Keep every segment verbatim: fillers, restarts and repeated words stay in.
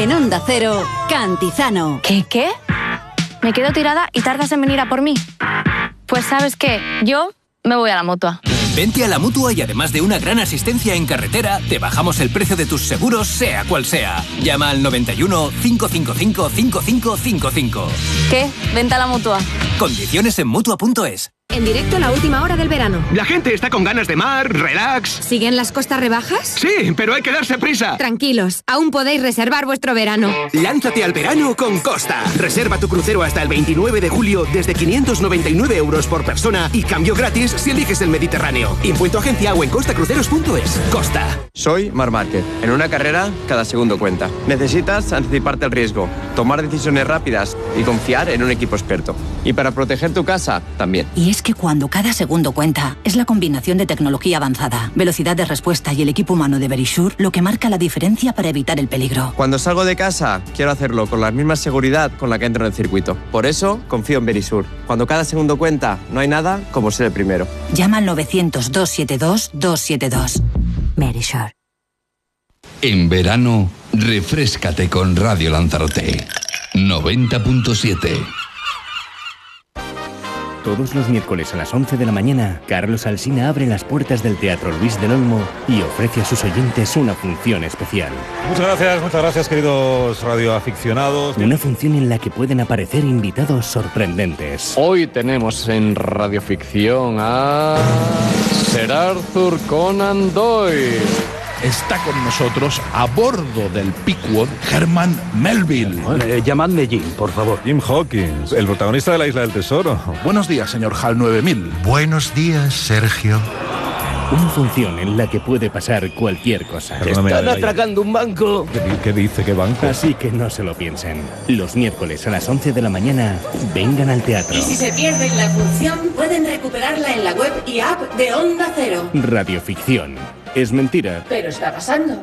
En Onda Cero, Cantizano. ¿Qué, qué? Me quedo tirada y tardas en venir a por mí. Pues ¿sabes qué? Yo me voy a la Mutua. Vente a la Mutua y además de una gran asistencia en carretera, te bajamos el precio de tus seguros, sea cual sea. Llama al noventa y uno, cinco cinco cinco, cinco cinco cinco cinco. ¿Qué? Vente a la Mutua. Condiciones en Mutua punto es. En directo, la última hora del verano. La gente está con ganas de mar, relax. ¿Siguen las costas rebajas? Sí, pero hay que darse prisa. Tranquilos, aún podéis reservar vuestro verano. Lánzate al verano con Costa. Reserva tu crucero hasta el veintinueve de julio desde quinientos noventa y nueve euros por persona y cambio gratis si eliges el Mediterráneo. Impuesto agencia o en costa cruceros punto es. Costa. Soy Mar Márquez. En una carrera, cada segundo cuenta. Necesitas anticiparte al riesgo, tomar decisiones rápidas y confiar en un equipo experto. Y para proteger tu casa, también. Y es que cuando cada segundo cuenta, es la combinación de tecnología avanzada, velocidad de respuesta y el equipo humano de Verisure lo que marca la diferencia para evitar el peligro. Cuando salgo de casa, quiero hacerlo con la misma seguridad con la que entro en el circuito. Por eso, confío en Verisure. Cuando cada segundo cuenta, no hay nada como ser el primero. Llama al novecientos, doscientos setenta y dos, doscientos setenta y dos. Verisure. En verano, refréscate con Radio Lanzarote. noventa punto siete. Todos los miércoles a las once de la mañana, Carlos Alsina abre las puertas del Teatro Luis del Olmo y ofrece a sus oyentes una función especial. Muchas gracias, muchas gracias, queridos radioaficionados. Una función en la que pueden aparecer invitados sorprendentes. Hoy tenemos en Radioficción a Sir Arthur Conan Doyle. Está con nosotros a bordo del Pequod Herman Melville. Eh, llamadme Jim, por favor. Jim Hawkins, el protagonista de La Isla del Tesoro. Buenos días, señor Hal nueve mil. Buenos días, Sergio. Una función en la que puede pasar cualquier cosa. Perdóname, Están atracando un banco. ¿Qué, ¿Qué dice? ¿Qué banco? Así que no se lo piensen. Los miércoles a las once de la mañana, vengan al teatro. Y si se pierden la función, pueden recuperarla en la web y app de Onda Cero. Radioficción. Es mentira. Pero está pasando.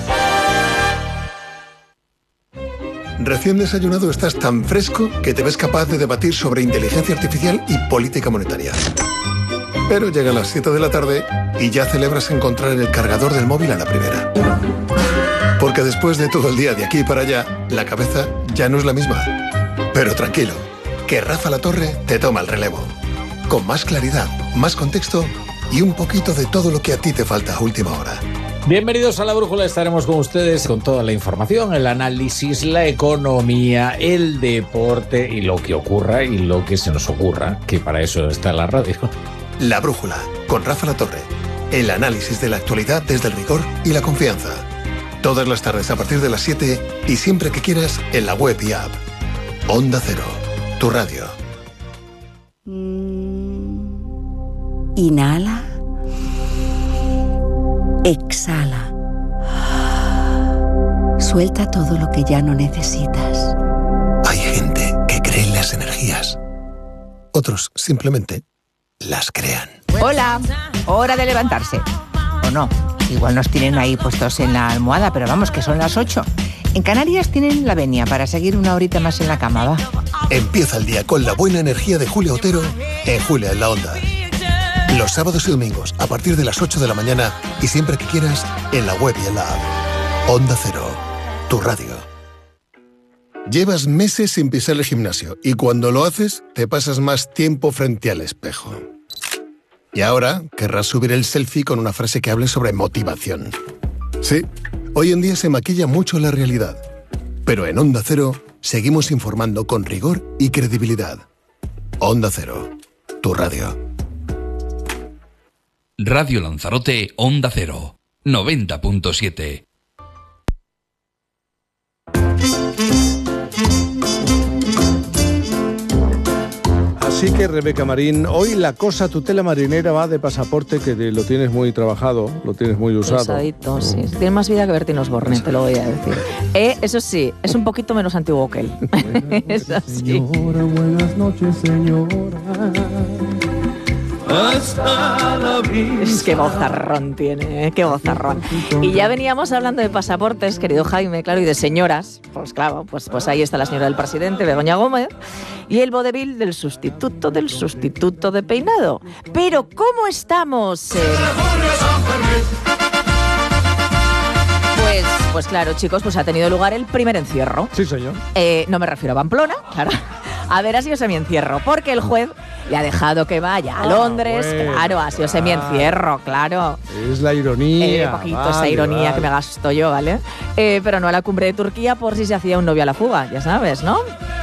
Recién desayunado estás tan fresco que te ves capaz de debatir sobre inteligencia artificial y política monetaria. Pero llegan las siete de la tarde y ya celebras encontrar el cargador del móvil a la primera. Porque después de todo el día de aquí para allá, la cabeza ya no es la misma. Pero tranquilo, que Rafa La Torre te toma el relevo. Con más claridad, más contexto y un poquito de todo lo que a ti te falta a última hora. Bienvenidos a La Brújula, estaremos con ustedes con toda la información, el análisis, la economía, el deporte y lo que ocurra y lo que se nos ocurra, que para eso está la radio. La Brújula, con Rafa La Torre. El análisis de la actualidad desde el rigor y la confianza. Todas las tardes a partir de las siete y siempre que quieras en la web y app. Onda Cero, tu radio. Inhala. Exhala. Suelta todo lo que ya no necesitas. Hay gente que cree en las energías. Otros simplemente las crean. Hola, hora de levantarse. ¿O no? Igual nos tienen ahí puestos en la almohada, pero vamos, que son las ocho. En Canarias tienen la venia para seguir una horita más en la cama, va. Empieza el día con la buena energía de Julia Otero en Julia en la Onda. Los sábados y domingos a partir de las ocho de la mañana y siempre que quieras en la web y en la app. Onda Cero, tu radio. Llevas meses sin pisar el gimnasio y cuando lo haces te pasas más tiempo frente al espejo. Y ahora querrás subir el selfie con una frase que hable sobre motivación. Sí, hoy en día se maquilla mucho la realidad. Pero en Onda Cero seguimos informando con rigor y credibilidad. Onda Cero, tu radio. Radio Lanzarote, Onda Cero, noventa punto siete. Así que, Rebeca Marín, hoy la cosa tutela marinera va de pasaporte, que lo tienes muy trabajado, lo tienes muy usado. Pesadito, sí. Tiene más vida que Bertín Osborne, te lo voy a decir. Eh, eso sí, es un poquito menos antiguo que él. Es así. Señora, buenas noches, señora. Hasta la Es que bozarrón tiene, ¿eh? Qué bozarrón. Y ya veníamos hablando de pasaportes, querido Jaime, claro, y de señoras. Pues claro, pues, pues ahí está la señora del presidente, Begoña Gómez, y el vodevil del sustituto del sustituto de peinado. Pero ¿cómo estamos? Eh? Pues... Pues claro, chicos, pues ha tenido lugar el primer encierro. Sí, señor. Eh, no me refiero a Pamplona, claro. A ver, ha sido semiencierro, porque el juez le ha dejado que vaya a Londres. Ah, bueno, claro, ha sido claro. semiencierro, claro. Es la ironía. Eh, poquito vale, esa ironía vale. que me gasto yo, ¿vale? Eh, pero no a la cumbre de Turquía por si se hacía un novio a la fuga, ya sabes, ¿no?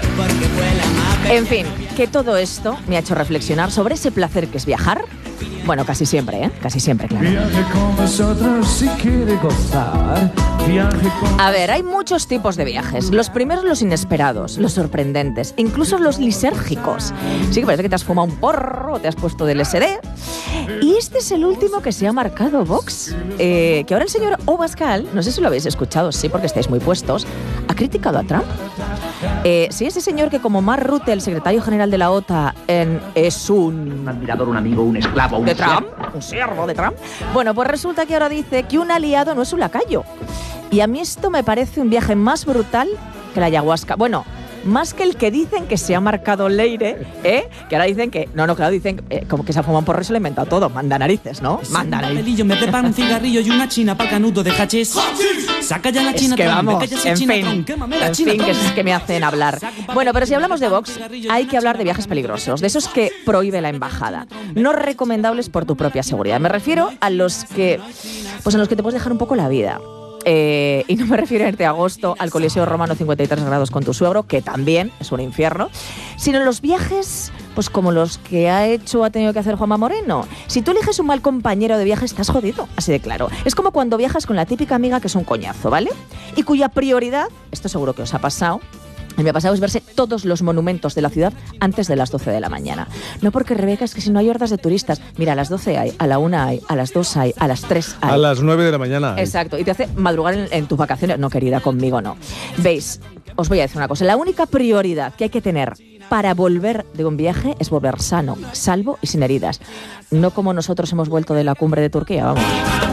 En fin, que todo esto me ha hecho reflexionar sobre ese placer que es viajar. Bueno, casi siempre, ¿eh? Casi siempre, claro. Viaje con nosotros si quiere gozar. Viaje con... A ver, hay muchos tipos de viajes. Los primeros, los inesperados, los sorprendentes, incluso los lisérgicos. Sí que parece que te has fumado un porro o te has puesto del ese de. Y este es el último que se ha marcado Vox. Eh, que ahora el señor Obascal, no sé si lo habéis escuchado, sí, porque estáis muy puestos, ha criticado a Trump. Eh, sí, ese señor que como Mark Rutte, el secretario general de la OTAN, en, es un... Un admirador, un amigo, un esclavo, un ¿De Trump? ¿Un siervo de Trump? Bueno, pues resulta que ahora dice que un aliado no es un lacayo. Y a mí esto me parece un viaje más brutal que la ayahuasca. Bueno, más que el que dicen que se ha marcado Leire, ¿eh? Que ahora dicen que... No, no, claro, dicen eh, como que se ha fumado un porro y se lo ha inventado todo. Manda narices, ¿no? Manda narices. Me preparo un cigarrillo y una china para el canudo de hachís. Saca ya la Es china que tron, vamos, ve que ya en se china fin, tron, quémame la en china fin, que tron. es que me hacen hablar. Bueno, pero si hablamos de Vox, hay que hablar de viajes peligrosos, de esos que prohíbe la embajada, no recomendables por tu propia seguridad. Me refiero a los que, pues en los que te puedes dejar un poco la vida. Eh, y no me refiero a irte a agosto al Coliseo Romano cincuenta y tres grados con tu suegro, que también es un infierno, sino los viajes, pues como los que ha hecho o ha tenido que hacer Juanma Moreno. Si tú eliges un mal compañero de viaje, estás jodido, así de claro. Es como cuando viajas con la típica amiga que es un coñazo, ¿vale? Y cuya prioridad, esto seguro que os ha pasado, y me ha pasado es verse todos los monumentos de la ciudad antes de las doce de la mañana. No porque, Rebeca, es que si no hay hordas de turistas. Mira, a las doce hay, a la una hay, a las dos hay, a las tres hay. A las nueve de la mañana. hay. Exacto, y te hace madrugar en, en tus vacaciones. No, querida, conmigo no. Veis, os voy a decir una cosa. La única prioridad que hay que tener para volver de un viaje es volver sano, salvo y sin heridas. No como nosotros hemos vuelto de la cumbre de Turquía, vamos.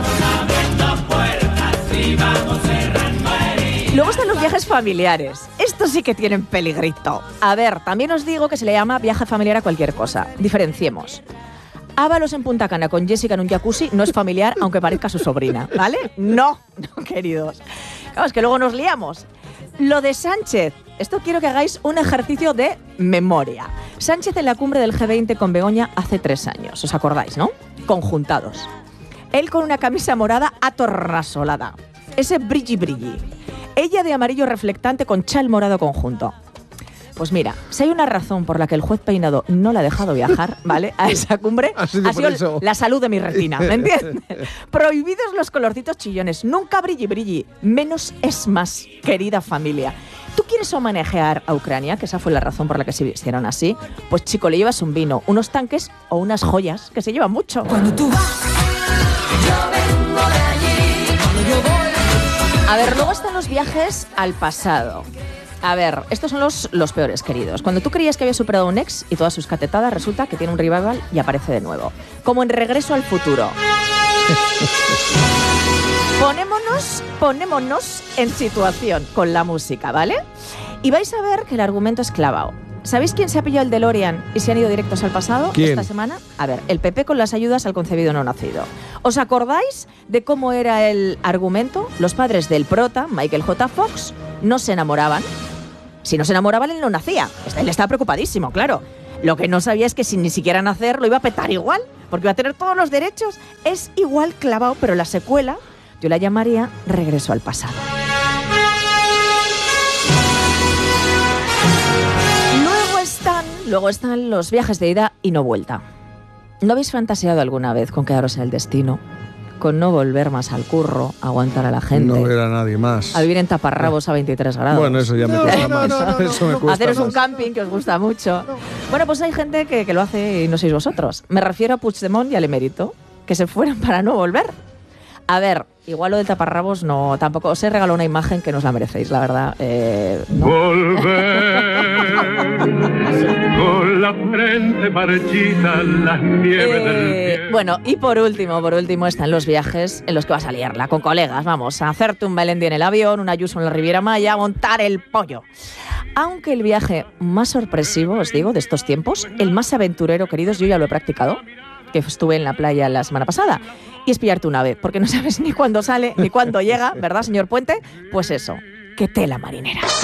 Luego están los viajes familiares. Estos sí que tienen peligrito. A ver, también os digo que se le llama viaje familiar a cualquier cosa. Diferenciemos. Ábalos en Punta Cana con Jessica en un jacuzzi no es familiar, aunque parezca su sobrina, ¿vale? No, no, queridos. Claro, es que luego nos liamos. Lo de Sánchez. Esto quiero que hagáis un ejercicio de memoria. Sánchez en la cumbre del G veinte con Begoña hace tres años. ¿Os acordáis, no? Conjuntados. Él con una camisa morada atornasolada. Ese brilli brilli. Ella de amarillo reflectante con chal morado conjunto. Pues mira, si hay una razón por la que el juez Peinado no la ha dejado viajar, ¿vale?, a esa cumbre, ha sido, ha sido eso. la salud de mi retina, ¿me entiendes? Prohibidos los colorcitos chillones, nunca brilli brilli, menos es más, querida familia. ¿Tú quieres homenajear a Ucrania, que esa fue la razón por la que se vistieron así? Pues chico, le llevas un vino, unos tanques o unas joyas, que se llevan mucho. Cuando tú vas, yo vengo de allí, cuando yo voy. A ver, luego están los viajes al pasado. A ver, estos son los, los peores, queridos. Cuando tú creías que había superado a un ex y todas sus catetadas, resulta que tiene un revival y aparece de nuevo. Como en Regreso al Futuro. Ponémonos, ponémonos en situación con la música, ¿vale? Y vais a ver que el argumento es clavado. ¿Sabéis quién se ha pillado el DeLorean y se han ido directos al pasado ¿Quién? esta semana? A ver, el P P con las ayudas al concebido no nacido. ¿Os acordáis de cómo era el argumento? Los padres del prota, Michael J. Fox, no se enamoraban. Si no se enamoraban, él no nacía. Él estaba preocupadísimo, claro. Lo que no sabía es que sin ni siquiera nacer lo iba a petar igual, porque iba a tener todos los derechos. Es igual clavado, pero la secuela yo la llamaría Regreso al pasado. Luego están los viajes de ida y no vuelta. ¿No habéis fantaseado alguna vez con quedaros en el destino? Con no volver más al curro, aguantar a la gente. No ver a nadie más. A vivir en taparrabos a veintitrés grados. Bueno, eso ya me no, cuesta no, más. No, no, no, eso me no. cuesta Haceros más. un camping que os gusta mucho. No. Bueno, pues hay gente que, que lo hace y no sois vosotros. Me refiero a Puigdemont y al emérito, que se fueron para no volver. A ver, igual lo de taparrabos no, tampoco. Os he regalado una imagen que no os la merecéis, la verdad. Eh, no. Volver con la frente marchita, las nieves del Eh, bueno, y por último, por último están los viajes en los que vas a liarla con colegas. Vamos a hacerte un Melendi en el avión, un Ayuso en la Riviera Maya, a montar el pollo. Aunque el viaje más sorpresivo, os digo, de estos tiempos, el más aventurero, queridos, yo ya lo he practicado, que estuve en la playa la semana pasada, y es pillarte un ave, porque no sabes ni cuándo sale, ni cuándo llega, ¿verdad, señor Puente? Pues eso, que tela marinera.